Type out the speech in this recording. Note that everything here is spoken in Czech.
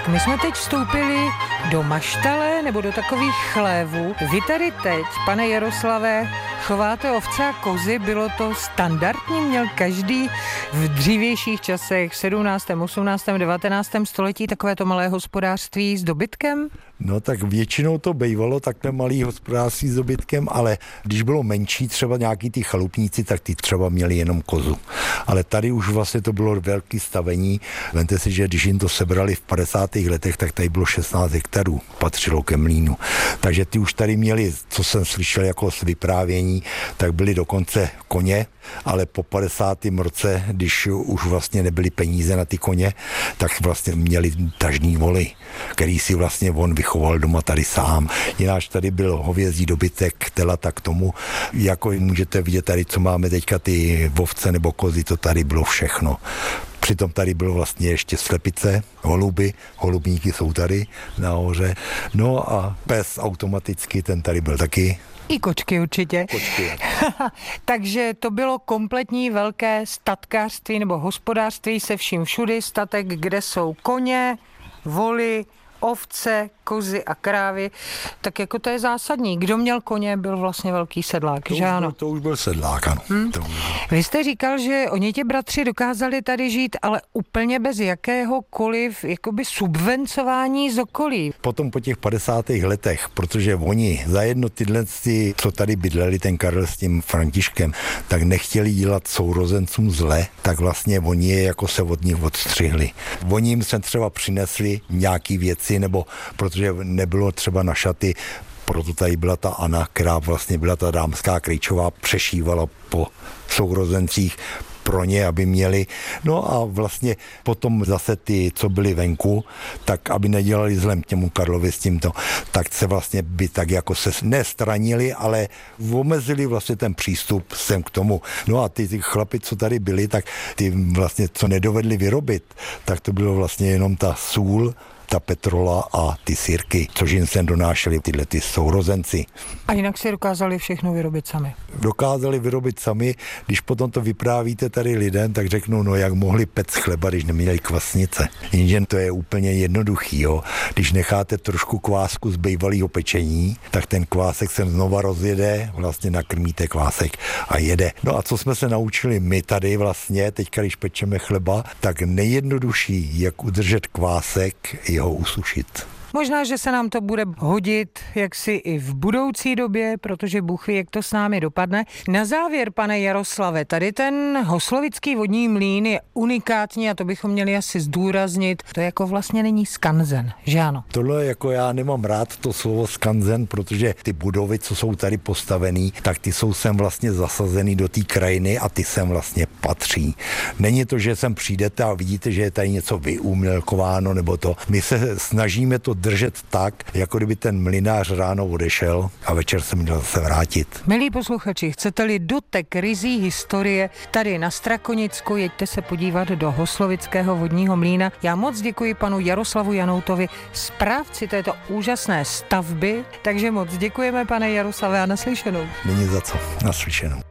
My jsme teď vstoupili do maštale nebo do takových chlévů. Vy tady teď, pane Jaroslave, chováte ovce a kozy, bylo to standardní, měl každý v dřívějších časech, v 17., 18., 19. století takovéto malé hospodářství s dobytkem? No tak většinou to bývalo takhle malý hospodářství s dobytkem, ale když bylo menší, třeba nějaký ty chalupníci, tak ty třeba měli jenom kozu. Ale tady už vlastně to bylo velký stavení. Vemte si, že když jim to sebrali v 50. letech, tak tady bylo 16 hektarů, patřilo ke mlýnu. Takže ty už tady měli, co jsem slyšel jako z vyprávění, tak byly dokonce koně, ale po 50. roce, když už vlastně nebyly peníze na ty koně, tak vlastně měli tažní voly, který si vlastně on vychoval doma tady sám. Jináč tady byl hovězí dobytek, telata k tomu, jako můžete vidět tady, co máme teďka ty ovce nebo kozy, to tady bylo všechno. Přitom tady bylo vlastně ještě slepice, holuby, holubníky jsou tady nahoře. No a pes automaticky, ten tady byl taky. I kočky určitě. Kočky. Takže to bylo kompletní velké statkářství nebo hospodářství se vším všudy, statek, kde jsou koně, voly, ovce, kozy a krávy, tak jako to je zásadní. Kdo měl koně, byl vlastně velký sedlák, že ano? To už byl sedlák, ano. Vy jste říkal, že oni ti bratři dokázali tady žít, ale úplně bez jakéhokoliv jakoby subvencování z okolí. Potom po těch 50. letech, protože oni za jedno tyhle, co tady bydleli, ten Karel s tím Františkem, tak nechtěli dělat sourozencům zle, tak vlastně oni je jako se od nich odstřihli. Oni jim se třeba přinesli nějaký věci, nebo protože nebylo třeba na šaty, proto tady byla ta Anna, která vlastně byla ta dámská krejčová, přešívala po sourozencích pro ně, aby měli. No a vlastně potom zase ty, co byli venku, tak aby nedělali zlem těmu Karlovi s tímto, tak se vlastně by tak jako se nestranili, ale omezili vlastně ten přístup sem k tomu. No a ty chlapi, co tady byli, tak ty vlastně, co nedovedli vyrobit, tak to bylo vlastně jenom ta sůl, ta petrola a ty sýrky, což jim sem donášeli tyhle ty sourozenci. A jinak si dokázali všechno vyrobit sami? Dokázali vyrobit sami, když potom to vyprávíte tady lidem, tak řeknou, no jak mohli pec chleba, když neměli kvasnice. Jenže to je úplně jednoduchý, jo. Když necháte trošku kvásku z bývalého pečení, tak ten kvásek se znova rozjede, vlastně nakrmíte kvásek a jede. No a co jsme se naučili my tady vlastně, teďka když pečeme chleba, tak nejjednodušší, jak udržet kvásek, ho usušit. Možná, že se nám to bude hodit jaksi i v budoucí době, protože Bůh ví, jak to s námi dopadne. Na závěr, pane Jaroslave, tady ten hoslovický vodní mlýn je unikátní a to bychom měli asi zdůraznit. To jako vlastně není skanzen, že ano? Tohle jako já nemám rád to slovo skanzen, protože ty budovy, co jsou tady postavený, tak ty jsou sem vlastně zasazený do té krajiny a ty sem vlastně patří. Není to, že sem přijdete a vidíte, že je tady něco vyumělkováno nebo to. My se snažíme to držet tak, jako kdyby ten mlynář ráno odešel a večer se měl zase vrátit. Milí posluchači, chcete-li dotek rizí historie tady na Strakonicku, jeďte se podívat do hoslovického vodního mlýna. Já moc děkuji panu Jaroslavu Janoutovi, správci této úžasné stavby, takže moc děkujeme, pane Jaroslave, a naslyšenou. Není za co, naslyšenou.